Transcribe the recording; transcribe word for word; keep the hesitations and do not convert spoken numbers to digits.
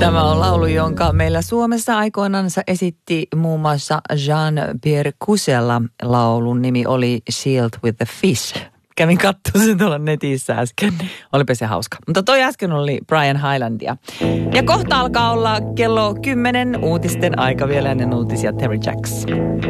Tämä on laulu, jonka meillä Suomessa aikoinansa esitti muun muassa Jean-Pierre Cusella. Laulun nimi oli Shield with the Fish. Kävin katsomaan sen tuolla netissä äsken. Olipa se hauska. Mutta toi äsken oli Brian Hylandia. Ja kohta alkaa olla kello kymmenen uutisten aika vielä ennen uutisia Terry Jacks.